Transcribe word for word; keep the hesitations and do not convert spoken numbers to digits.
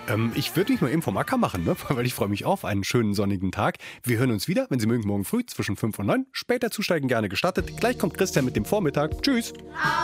Ähm, ich würde mich mal eben vom Acker machen, ne? Weil ich freue mich auf einen schönen sonnigen Tag. Wir hören uns wieder, wenn Sie mögen, morgen früh zwischen fünf und neun. Später zusteigen gerne gestattet. Gleich kommt Christian mit dem Vormittag. Tschüss.